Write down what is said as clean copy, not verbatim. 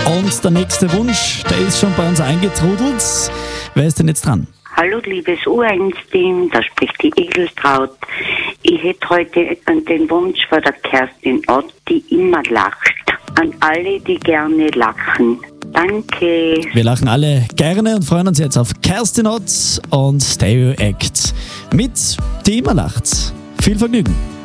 Und der nächste Wunsch, der ist schon bei uns eingetrudelt. Wer ist denn jetzt dran? Hallo liebes U1-Team, da spricht die Edeltraut. Ich hätte heute den Wunsch von der Kerstin Ott, die immer lacht. An alle, die gerne lachen. Danke. Wir lachen alle gerne und freuen uns jetzt auf Kerstin Ott und Stereo Act mit Die immer lacht. Viel Vergnügen.